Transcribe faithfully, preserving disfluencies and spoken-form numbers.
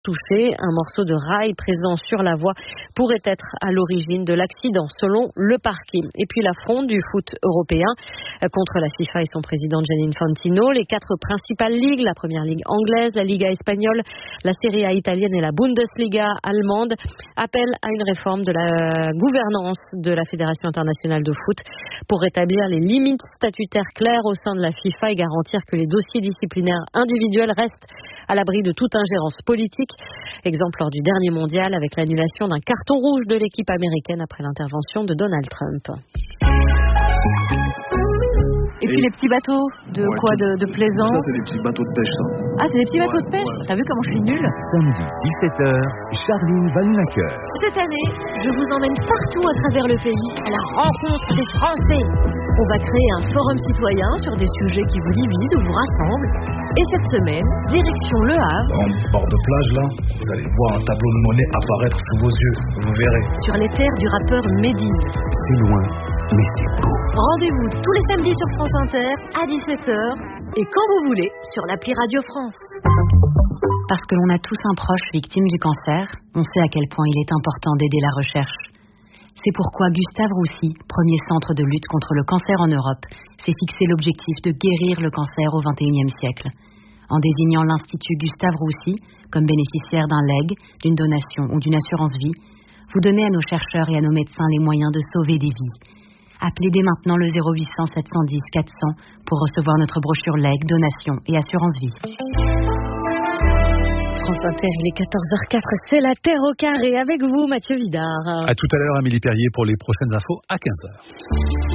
touché. Un morceau de rail présent sur la voie pourrait être à l'origine de l'accident, selon le parquet. Et puis l'affront du foot européen contre la FIFA et son président Gianni Infantino. Les quatre principales ligues, la première ligue anglaise, la Liga espagnole, la Serie A italienne et la Bundesliga allemande, appellent à une réforme de la gouvernance de la Fédération internationale de foot pour rétablir les limites statutaires claires au sein de la FIFA et garantir que les dossiers disciplinaires individuels restent à l'abri de toute ingérence politique. Exemple lors du dernier mondial avec l'annulation d'un carton rouge de l'équipe américaine après l'intervention de Donald Trump. Et puis les petits bateaux de ouais, quoi de, de plaisance. Ça c'est des petits bateaux de pêche ça. Ah c'est des petits bateaux ouais, de pêche ouais. T'as vu comment je suis nulle. Samedi dix-sept heures, Charline Vanhoenacker. Cette année, je vous emmène partout à travers le pays à la rencontre des Français. On va créer un forum citoyen sur des sujets qui vous divisent ou vous rassemblent. Et cette semaine, direction Le Havre. En bord de plage là, vous allez voir un tableau de monnaie apparaître sous vos yeux. Vous verrez. Sur les terres du rappeur Medine. C'est loin, mais c'est beau. Rendez-vous tous les samedis sur France Inter à dix-sept heures et quand vous voulez sur l'appli Radio France. Parce que l'on a tous un proche victime du cancer, on sait à quel point il est important d'aider la recherche. C'est pourquoi Gustave Roussy, premier centre de lutte contre le cancer en Europe, s'est fixé l'objectif de guérir le cancer au vingt et unième siècle. En désignant l'Institut Gustave Roussy comme bénéficiaire d'un legs, d'une donation ou d'une assurance vie, vous donnez à nos chercheurs et à nos médecins les moyens de sauver des vies. Appelez dès maintenant le zéro huit cents sept cent dix quatre cents pour recevoir notre brochure legs, donation et assurance vie. France Inter, il est quatorze heures zéro quatre, c'est la Terre au carré avec vous, Mathieu Vidard. À tout à l'heure, Amélie Perrier, pour les prochaines infos à quinze heures.